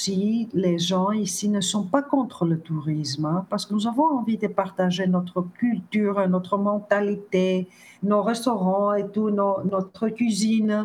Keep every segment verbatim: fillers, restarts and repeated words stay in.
Si les gens ici ne sont pas contre le tourisme, hein, parce que nous avons envie de partager notre culture, notre mentalité, nos restaurants et tout, nos- notre cuisine.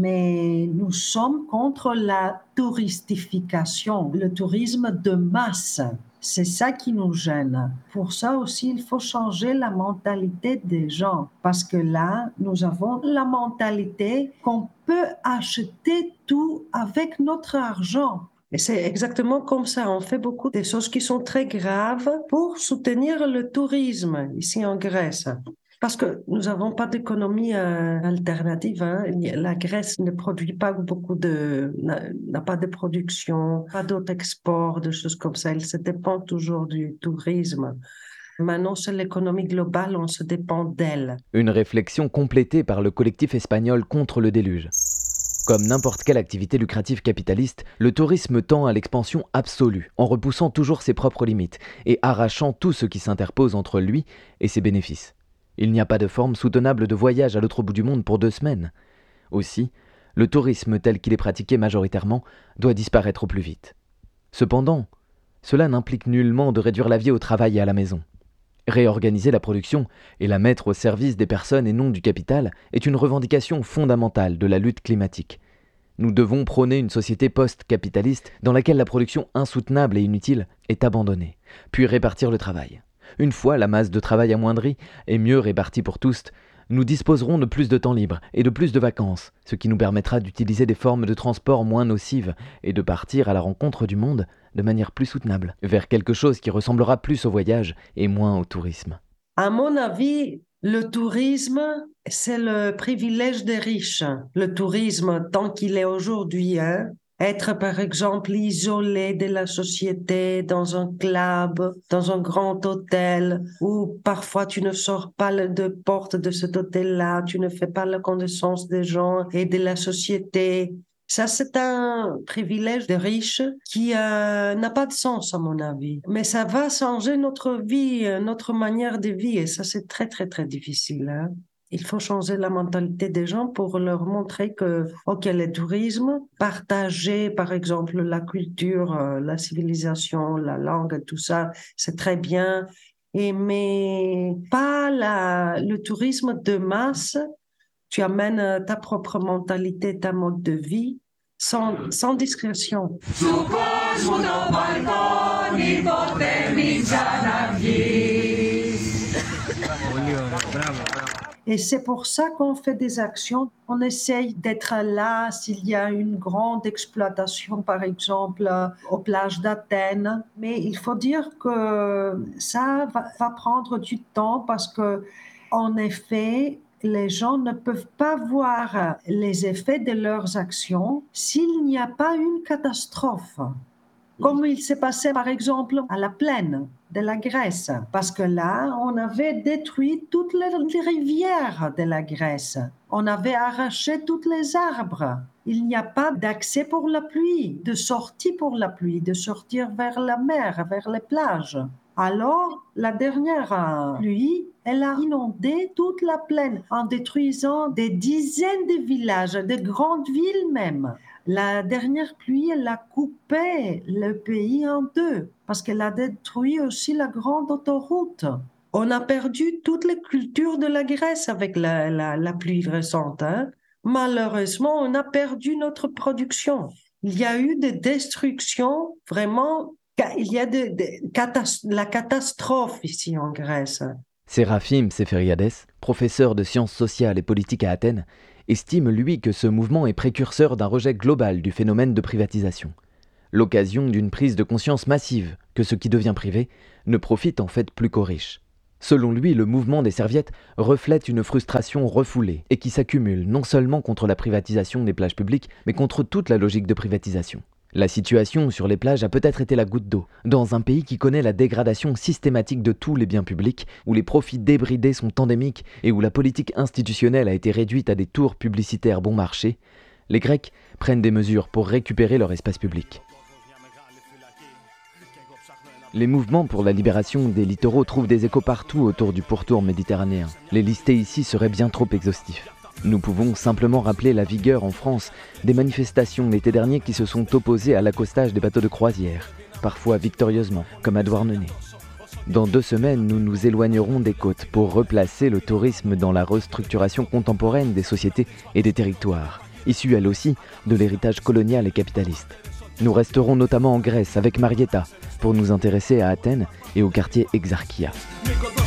Mais nous sommes contre la touristification, le tourisme de masse. C'est ça qui nous gêne. Pour ça aussi, il faut changer la mentalité des gens. Parce que là, nous avons la mentalité qu'on peut acheter tout avec notre argent. Et c'est exactement comme ça. On fait beaucoup de choses qui sont très graves pour soutenir le tourisme ici en Grèce. Parce que nous n'avons pas d'économie euh, alternative. Hein. La Grèce ne produit pas beaucoup de, n'a, n'a pas de production, pas d'autres exports, de choses comme ça. Elle se dépend toujours du tourisme. Maintenant, c'est l'économie globale, on se dépend d'elle. Une réflexion complétée par le collectif espagnol contre le déluge. Comme n'importe quelle activité lucrative capitaliste, le tourisme tend à l'expansion absolue, en repoussant toujours ses propres limites et arrachant tout ce qui s'interpose entre lui et ses bénéfices. Il n'y a pas de forme soutenable de voyage à l'autre bout du monde pour deux semaines. Aussi, le tourisme tel qu'il est pratiqué majoritairement doit disparaître au plus vite. Cependant, cela n'implique nullement de réduire la vie au travail et à la maison. Réorganiser la production et la mettre au service des personnes et non du capital est une revendication fondamentale de la lutte climatique. Nous devons prôner une société post-capitaliste dans laquelle la production insoutenable et inutile est abandonnée, puis répartir le travail. Une fois la masse de travail amoindrie et mieux répartie pour tous, nous disposerons de plus de temps libre et de plus de vacances, ce qui nous permettra d'utiliser des formes de transport moins nocives et de partir à la rencontre du monde de manière plus soutenable, vers quelque chose qui ressemblera plus au voyage et moins au tourisme. À mon avis, le tourisme, c'est le privilège des riches. Le tourisme, tant qu'il est aujourd'hui, hein, être par exemple isolé de la société dans un club, dans un grand hôtel, où parfois tu ne sors pas de porte de cet hôtel-là, tu ne fais pas la connaissance des gens et de la société. Ça, c'est un privilège des riches qui euh, n'a pas de sens, à mon avis. Mais ça va changer notre vie, euh, notre manière de vivre. Et ça, c'est très, très, très difficile. Hein. Il faut changer la mentalité des gens pour leur montrer que, OK, le tourisme, partager, par exemple, la culture, euh, la civilisation, la langue, tout ça, c'est très bien. Et, mais pas la, le tourisme de masse. Tu amènes ta propre mentalité, ta mode de vie, sans, sans discrétion. Et c'est pour ça qu'on fait des actions. On essaye d'être là s'il y a une grande exploitation, par exemple, aux plages d'Athènes. Mais il faut dire que ça va, va prendre du temps parce que, en effet, les gens ne peuvent pas voir les effets de leurs actions s'il n'y a pas une catastrophe. Comme il s'est passé par exemple à la plaine de la Grèce, parce que là, on avait détruit toutes les rivières de la Grèce. On avait arraché tous les arbres. Il n'y a pas d'accès pour la pluie, de sortie pour la pluie, de sortir vers la mer, vers les plages. Alors, la dernière pluie, elle a inondé toute la plaine en détruisant des dizaines de villages, de grandes villes même. La dernière pluie, elle a coupé le pays en deux parce qu'elle a détruit aussi la grande autoroute. On a perdu toutes les cultures de la Grèce avec la, la, la pluie récente. Hein? Malheureusement, on a perdu notre production. Il y a eu des destructions, vraiment, il y a de, de, catas- la catastrophe ici en Grèce. Sérafim Seferiades, professeur de sciences sociales et politiques à Athènes, estime lui que ce mouvement est précurseur d'un rejet global du phénomène de privatisation. L'occasion d'une prise de conscience massive que ce qui devient privé ne profite en fait plus qu'aux riches. Selon lui, le mouvement des serviettes reflète une frustration refoulée et qui s'accumule non seulement contre la privatisation des plages publiques, mais contre toute la logique de privatisation. La situation sur les plages a peut-être été la goutte d'eau, dans un pays qui connaît la dégradation systématique de tous les biens publics, où les profits débridés sont endémiques et où la politique institutionnelle a été réduite à des tours publicitaires bon marché. Les Grecs prennent des mesures pour récupérer leur espace public. Les mouvements pour la libération des littoraux trouvent des échos partout autour du pourtour méditerranéen. Les lister ici serait bien trop exhaustif. Nous pouvons simplement rappeler la vigueur en France des manifestations l'été dernier qui se sont opposées à l'accostage des bateaux de croisière, parfois victorieusement, comme à Douarnenez. Dans deux semaines, nous nous éloignerons des côtes pour replacer le tourisme dans la restructuration contemporaine des sociétés et des territoires, issue elle aussi de l'héritage colonial et capitaliste. Nous resterons notamment en Grèce avec Marietta pour nous intéresser à Athènes et au quartier Exarchia.